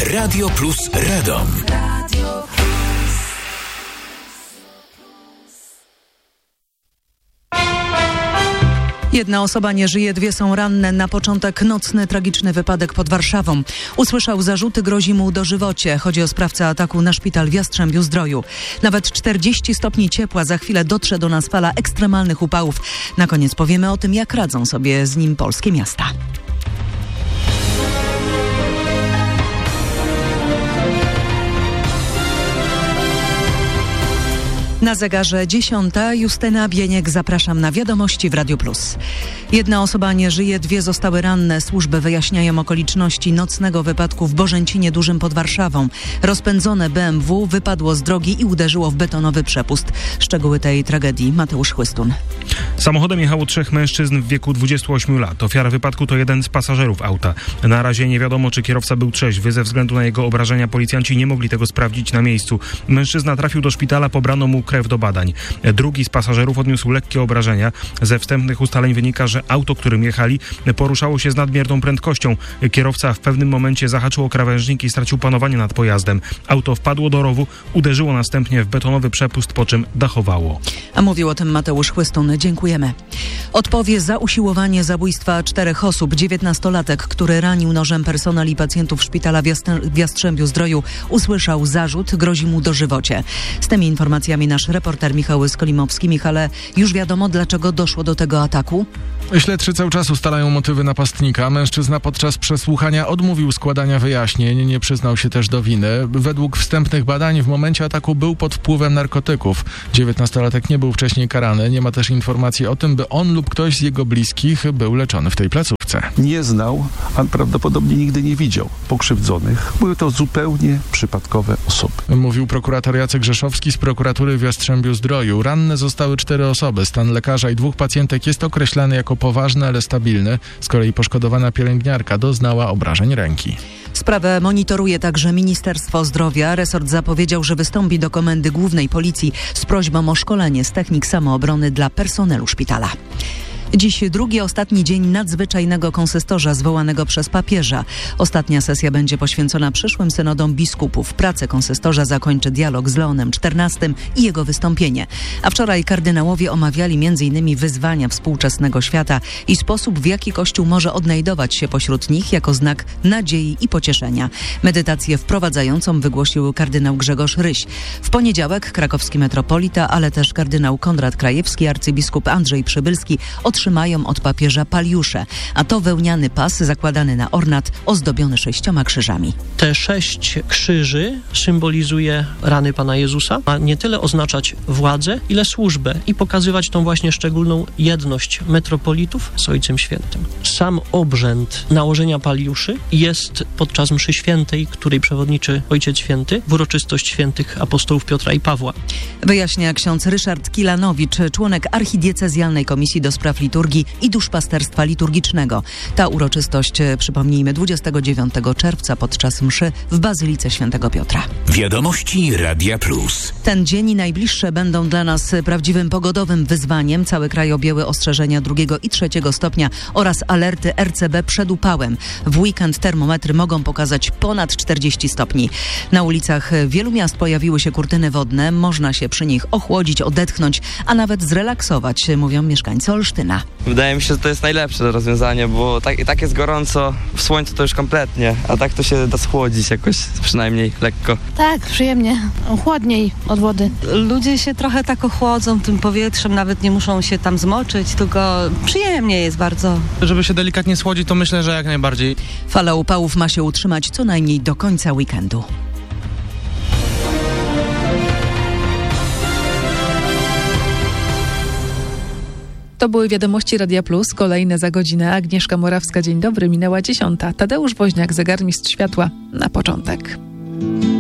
Radio Plus Radom. Jedna osoba nie żyje, 2 są ranne. Na początek nocny, tragiczny wypadek pod Warszawą. Usłyszał zarzuty, grozi mu dożywocie. Chodzi o sprawcę ataku na szpital w Jastrzębiu-Zdroju. Nawet 40 stopni ciepła. Za chwilę dotrze do nas fala ekstremalnych upałów. Na koniec powiemy o tym, jak radzą sobie z nim polskie miasta. Na zegarze 10. Justyna Bieniek, zapraszam na wiadomości w Radio Plus. Jedna osoba nie żyje, 2 zostały ranne. Służby wyjaśniają okoliczności nocnego wypadku w Bożęcinie Dużym pod Warszawą. Rozpędzone BMW wypadło z drogi i uderzyło w betonowy przepust. Szczegóły tej tragedii Mateusz Chłystun. Samochodem jechało 3 mężczyzn w wieku 28 lat. Ofiara wypadku to jeden z pasażerów auta. Na razie nie wiadomo, czy kierowca był trzeźwy. Ze względu na jego obrażenia policjanci nie mogli tego sprawdzić na miejscu. Mężczyzna trafił do szpitala, pobrano mu krew do badań. Drugi z pasażerów odniósł lekkie obrażenia. Ze wstępnych ustaleń wynika, że auto, którym jechali, poruszało się z nadmierną prędkością. Kierowca w pewnym momencie zahaczył o krawężnik i stracił panowanie nad pojazdem. Auto wpadło do rowu, uderzyło następnie w betonowy przepust, po czym dachowało. A mówił o tym Mateusz Chłystun. Dziękujemy. Odpowie za usiłowanie zabójstwa 4 osób. 19-latek, który ranił nożem personel i pacjentów szpitala w Jastrzębiu-Zdroju, usłyszał zarzut, grozi mu dożywocie. Z tymi informacjami nasz reporter Michał Skolimowski. Michale, już wiadomo, dlaczego doszło do tego ataku? Śledczy cały czas ustalają motywy napastnika. Mężczyzna podczas przesłuchania odmówił składania wyjaśnień, nie przyznał się też do winy. Według wstępnych badań w momencie ataku był pod wpływem narkotyków. 19-latek nie był wcześniej karany. Nie ma też informacji o tym, by on lub ktoś z jego bliskich był leczony w tej placówce. Nie znał, a prawdopodobnie nigdy nie widział pokrzywdzonych. Były to zupełnie przypadkowe osoby. Mówił prokurator Jacek Rzeszowski z prokuratury w Jastrzębiu-Zdroju. Ranne zostały 4 osoby. Stan lekarza i 2 pacjentek jest określany jako poważny, ale stabilny. Z kolei poszkodowana pielęgniarka doznała obrażeń ręki. Sprawę monitoruje także Ministerstwo Zdrowia. Resort zapowiedział, że wystąpi do Komendy Głównej Policji z prośbą o szkolenie z technik samoobrony dla personelu szpitala. Dziś drugi, ostatni dzień nadzwyczajnego konsystorza zwołanego przez papieża. Ostatnia sesja będzie poświęcona przyszłym synodom biskupów. Pracę konsystorza zakończy dialog z Leonem XIV i jego wystąpienie. A wczoraj kardynałowie omawiali m.in. wyzwania współczesnego świata i sposób, w jaki Kościół może odnajdować się pośród nich jako znak nadziei i pocieszenia. Medytację wprowadzającą wygłosił kardynał Grzegorz Ryś. W poniedziałek krakowski metropolita, ale też kardynał Konrad Krajewski, arcybiskup Andrzej Przybylski otrzymają od papieża paliusze, a to wełniany pas zakładany na ornat ozdobiony 6 krzyżami. Te 6 krzyży symbolizuje rany Pana Jezusa, ma nie tyle oznaczać władzę, ile służbę i pokazywać tą właśnie szczególną jedność metropolitów z Ojcem Świętym. Sam obrzęd nałożenia paliuszy jest podczas mszy świętej, której przewodniczy Ojciec Święty, w uroczystość świętych apostołów Piotra i Pawła. Wyjaśnia ksiądz Ryszard Kilanowicz, członek archidiecezjalnej Komisji do Spraw Liturgii i Duszpasterstwa Liturgicznego. Ta uroczystość, przypomnijmy, 29 czerwca podczas mszy w Bazylice Świętego Piotra. Wiadomości Radia Plus. Ten dzień i najbliższe będą dla nas prawdziwym pogodowym wyzwaniem. Cały kraj objęły ostrzeżenia 2. i 3. stopnia oraz alerty RCB przed upałem. W weekend termometry mogą pokazać ponad 40 stopni. Na ulicach wielu miast pojawiły się kurtyny wodne. Można się przy nich ochłodzić, odetchnąć, a nawet zrelaksować, mówią mieszkańcy Olsztyna. Wydaje mi się, że to jest najlepsze rozwiązanie, bo tak jest gorąco, w słońcu to już kompletnie, a tak to się da schłodzić jakoś, przynajmniej lekko. Tak, przyjemnie, chłodniej od wody. Ludzie się trochę tak ochłodzą tym powietrzem, nawet nie muszą się tam zmoczyć, tylko przyjemnie jest bardzo. Żeby się delikatnie schłodzić, to myślę, że jak najbardziej. Fala upałów ma się utrzymać co najmniej do końca weekendu. To były wiadomości Radia Plus. Kolejne za godzinę. Agnieszka Morawska, dzień dobry. Minęła 10. Tadeusz Woźniak, zegarmistrz światła. Na początek.